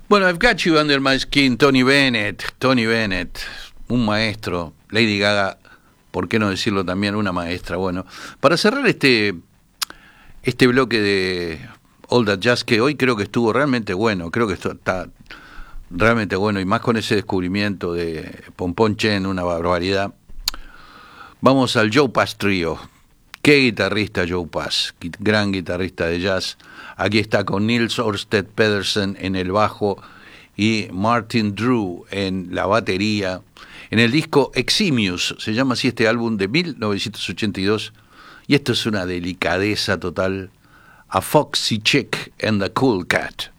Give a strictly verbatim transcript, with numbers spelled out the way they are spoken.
Bueno, I've Got You Under My Skin, Tony Bennett, Tony Bennett, un maestro, Lady Gaga, ¿por qué no decirlo también? Una maestra. Bueno, para cerrar este, este bloque de All That Jazz, que hoy creo que estuvo realmente bueno, creo que esto está realmente bueno, y más con ese descubrimiento de Pompón Chen, una barbaridad. Vamos al Joe Pass Trio. Qué guitarrista Joe Pass, gran guitarrista de jazz. Aquí está con Nils Ørsted Pedersen en el bajo y Martin Drew en la batería. En el disco Eximius, se llama así este álbum de mil novecientos ochenta y dos, y esto es una delicadeza total. A Foxy Chick and the Cool Cat.